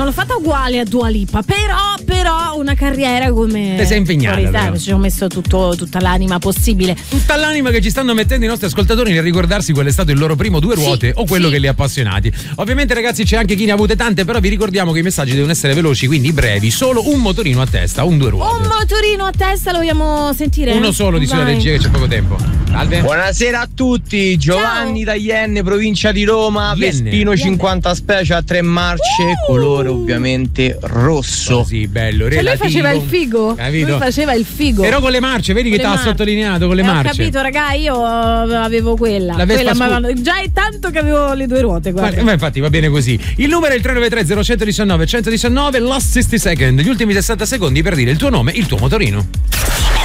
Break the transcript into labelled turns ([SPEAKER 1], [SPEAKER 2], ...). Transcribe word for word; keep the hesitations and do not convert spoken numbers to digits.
[SPEAKER 1] non l'ho fatta uguale a Dua Lipa, però, però una carriera come.
[SPEAKER 2] Te sei impegnata.
[SPEAKER 1] Ci ho messo tutto, tutta l'anima possibile.
[SPEAKER 2] Tutta l'anima che ci stanno mettendo i nostri ascoltatori nel ricordarsi qual è stato il loro primo due ruote sì, o quello sì. che li ha appassionati. Ovviamente, ragazzi, c'è anche chi ne ha avute tante, però vi ricordiamo che i messaggi devono essere veloci, quindi brevi. Solo un motorino a testa, un due ruote.
[SPEAKER 1] Un motorino a testa, lo vogliamo sentire?
[SPEAKER 2] Uno solo, dice la regia, che c'è poco tempo. Salve.
[SPEAKER 3] Buonasera a tutti, Giovanni Ciao. da Ienne, provincia di Roma, Ienne. Vespino Ienne. cinquanta specie a tre marce, uh. colore ovviamente rosso.
[SPEAKER 2] Così bello,
[SPEAKER 1] cioè
[SPEAKER 2] relativo.
[SPEAKER 1] lui faceva il figo,
[SPEAKER 2] Capito?
[SPEAKER 1] lui faceva il figo.
[SPEAKER 2] Però con le marce, vedi con che ti ha sottolineato con le
[SPEAKER 1] eh,
[SPEAKER 2] marce.
[SPEAKER 1] Ho capito, raga, io avevo quella.
[SPEAKER 2] La
[SPEAKER 1] quella
[SPEAKER 2] scu-
[SPEAKER 1] ma già è tanto che avevo le due ruote, guarda.
[SPEAKER 2] Ma, ma infatti va bene così. Il numero è il tre nove tre zero uno uno nove uno uno nove, last sessanta second, gli ultimi sessanta secondi per dire il tuo nome, il tuo motorino.